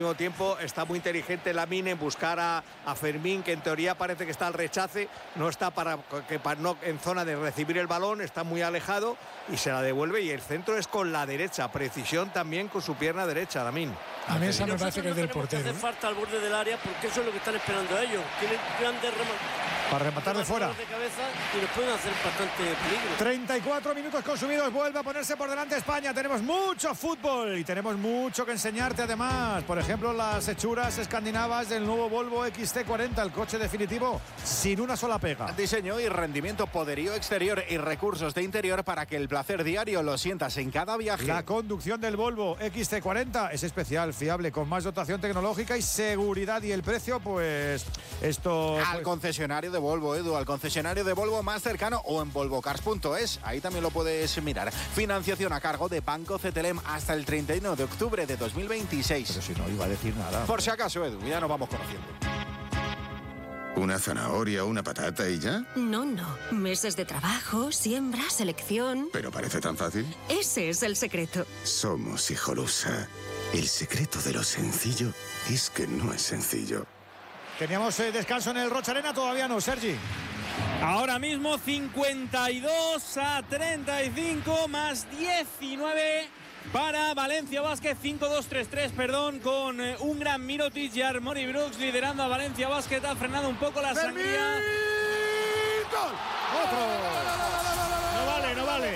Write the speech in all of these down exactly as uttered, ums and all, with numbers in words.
mismo tiempo está muy inteligente Lamine en buscar a, a Fermín, que en teoría parece que está al rechace, no está para que para, no, en zona de recibir el balón, está muy alejado y se la devuelve, y el centro es con la derecha, precisión también con su pierna derecha, Lamine. A mí esa me parece que es del portero. Hace falta al borde del área, porque eso es lo que están esperando ellos. Tienen grandes remates para rematar de fuera. De cabeza y nos pueden hacer bastante peligro. treinta y cuatro minutos consumidos, vuelve a ponerse por delante España. Tenemos mucho fútbol y tenemos mucho que enseñarte además. Por ejemplo, las hechuras escandinavas del nuevo Volvo X C cuarenta, el coche definitivo sin una sola pega. Diseño y rendimiento, poderío exterior y recursos de interior para que el placer diario lo sientas en cada viaje. La conducción del Volvo X C cuarenta es especial, fiable, con más dotación tecnológica y seguridad. Y el precio, pues esto... Al pues... concesionario de Volvo, Edu, al concesionario de Volvo más cercano o en volvocars punto es. Ahí también lo puedes mirar. Financiación a cargo de Banco Cetelem hasta el treinta y uno de octubre de dos mil veintiséis. Pero si no iba a decir nada. Por si acaso, Edu, ya nos vamos conociendo. ¿Una zanahoria, una patata y ya? No, no. Meses de trabajo, siembra, selección. ¿Pero parece tan fácil? Ese es el secreto. Somos Hijolusa. El secreto de lo sencillo es que no es sencillo. Teníamos eh, descanso en el Rocha Arena, todavía no, Sergi. Ahora mismo cincuenta y dos a treinta y cinco más diecinueve para Valencia Basket, cinco dos tres tres, perdón, con eh, un gran Mirotic y Armoni Brooks liderando a Valencia Basket. Ha frenado un poco la sangría. ¡Gol! ¡Otro! No vale, no vale.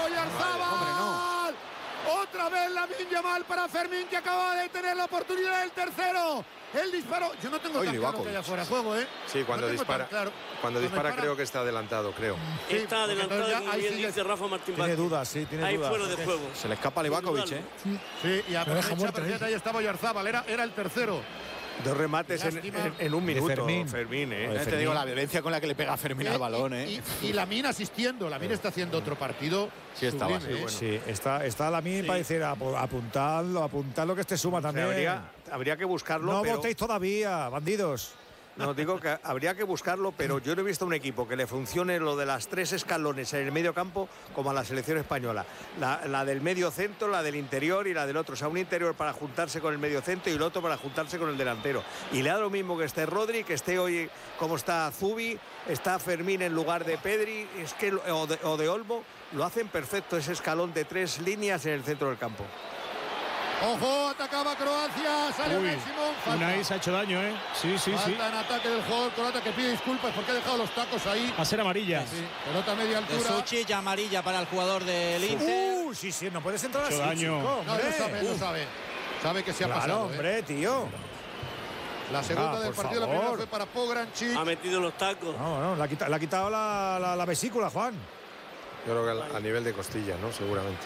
Otra vez Lamine Yamal para Fermín, que acaba de tener la oportunidad del tercero. El disparo, yo no tengo Oye, tan claro que haya fuera de juego, ¿eh? Sí, cuando no dispara, claro. cuando, cuando dispara, dispara creo que está adelantado, creo. Sí, está adelantado, ya, como ahí bien sí dice Rafa Martín Tiene Vázquez. dudas, sí, tiene Ahí dudas. fuera de juego. Se le escapa a Livakovic, ¿eh? Sí, y aprovecha muerto perfectamente, ahí estaba Oyarzábal, era, era el tercero. Dos remates en, en, en un minuto, Fermín, Fermín, ¿eh? Te Fermín. digo, la violencia con la que le pega a Fermín al balón, ¿eh? Y, y, y Lamine asistiendo, Lamine está haciendo otro partido. Sí, estaba, sublime, sí, ¿eh? Sí, está, está Lamine Sí. para decir ap- apuntadlo, apuntadlo que este suma O sea, también. habría, habría que buscarlo, no pero... votéis todavía, bandidos. No, digo que habría que buscarlo, pero yo no he visto un equipo que le funcione lo de las tres escalones en el medio campo como a la selección española. La, la del medio centro, la del interior y la del otro. O sea, un interior para juntarse con el medio centro y el otro para juntarse con el delantero. Y le da lo mismo que esté Rodri, que esté hoy como está Zubi, está Fermín en lugar de Pedri, es que, o, de, o de Olmo. Lo hacen perfecto ese escalón de tres líneas en el centro del campo. Ojo, atacaba Croacia, sale Unai Simón. Unai se ha hecho daño, ¿eh? Sí, sí, sí. Falta en ataque del jugador croata, que pide disculpas porque ha dejado los tacos ahí. Va a ser amarilla. Sí, pelota a media altura. Suchic, amarilla para el jugador del Inter. Uh, sí, sí, no puedes entrar Mucho así, daño. chico, No, hombre. lo sabe, lo sabe. Sabe que se ha Claro, pasado. hombre, ¿eh? tío. La segunda Ah, del por partido, la favor. primera fue para Pograncic. Ha metido los tacos. No, no, le ha quitado, le ha quitado la, la, la vesícula, Juan. Yo creo que a nivel de costilla, ¿no? Seguramente.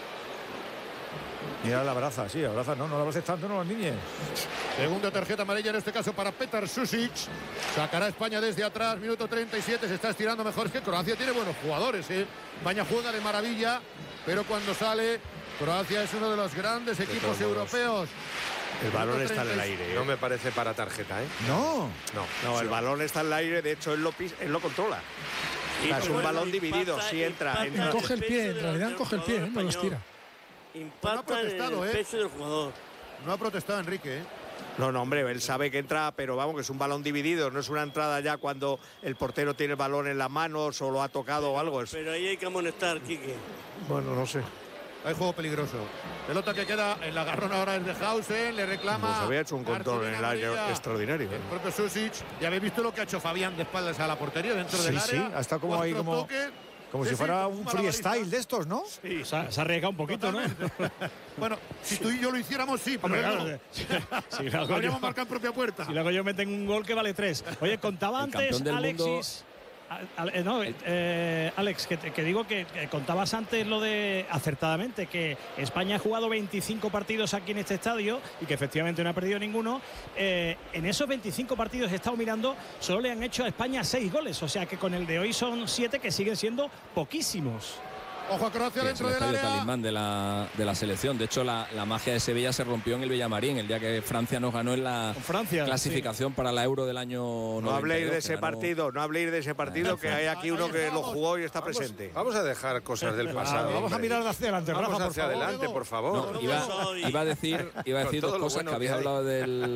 Mira, la abraza, sí, abraza, no, no la abraces tanto, no, los niños. Segunda tarjeta amarilla en este caso para Petar Sušić. Sacará España desde atrás, minuto treinta y siete, se está estirando mejor. Es que Croacia tiene buenos jugadores, ¿eh? España juega de maravilla, pero cuando sale, Croacia es uno de los grandes equipos todos modos, europeos. El balón está en el aire. ¿eh? No me parece para tarjeta, ¿eh? No. No. No, el balón está en el aire, de hecho él lo, pis, él lo controla. O sea, es un bueno, balón impacta, dividido, sí entra. impacta entra. el Coge el pie, peso en del- realidad del coge el pie, jugador ¿eh? No lo español. estira. Impacta No ha protestado, el ¿eh? peso del jugador. No ha protestado Enrique, ¿eh? No, no, hombre, él sabe que entra, pero vamos, que es un balón dividido, no es una entrada ya cuando el portero tiene el balón en las manos o lo ha tocado o algo. Es... Pero ahí hay que amonestar, Quique. Bueno, no sé. Hay juego peligroso. Pelota que queda en la agarrón ahora es de Hausen, le reclama. Pues había hecho un control en el área amarilla. extraordinario. ¿eh? El propio Sušić. Ya habéis visto lo que ha hecho Fabián de espaldas a la portería dentro Sí, del área. sí, ha estado como ahí, Cuatro como- toques. Como Sí, si sí, fuera como un malabarista. freestyle de estos, ¿no? Sí. Se ha, se ha arriesgado un poquito, ¿no? Bueno, si tú y yo lo hiciéramos, sí, pero Hombre, él claro, no. si- si lo hago Habríamos yo- marcado en propia puerta. Si luego yo meten un gol que vale tres. Oye, contaba El antes campeón del Alexis. Al- al- eh, no, eh, Alex, que, te- que digo que, que contabas antes lo de acertadamente que España ha jugado veinticinco partidos aquí en este estadio y que efectivamente no ha perdido ninguno. Eh, en esos veinticinco partidos he estado mirando, solo le han hecho a España seis goles, o sea que con el de hoy son siete, que siguen siendo poquísimos. Ojo a Croacia Sí, es dentro el del estadio área. talismán de la, de la selección. De hecho, la, la magia de Sevilla se rompió en el Villamarín, el día que Francia nos ganó en la Con Francia, clasificación para la Euro del año No habléis de noventa y dos, ese que ganó- partido, no habléis de ese partido, que hay aquí uno que lo jugó y está Vamos, presente. vamos a dejar cosas del pasado. Vamos a hombre. mirar hacia adelante, Vamos Rafa, por hacia favor. adelante, por favor. No, iba, iba a decir, iba a Con decir todo dos lo cosas bueno que habéis que hay. hablado del